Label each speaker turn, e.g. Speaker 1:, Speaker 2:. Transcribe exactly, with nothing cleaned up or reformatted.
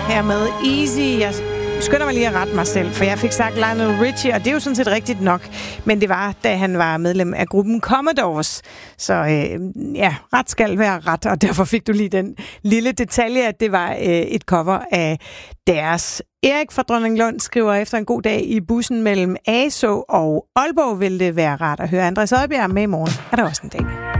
Speaker 1: her med Easy. Jeg skynder mig lige at rette mig selv, for jeg fik sagt Lionel Richie, og det er jo sådan set rigtigt nok. Men det var, da han var medlem af gruppen Commodores. Så øh, ja, ret skal være ret, og derfor fik du lige den lille detalje, at det var øh, et cover af deres. Erik fra Dronninglund skriver, efter en god dag i bussen mellem Asaa og Aalborg, vil det være rart at høre Andreas Oddbjerg med i morgen. Er der også en dag.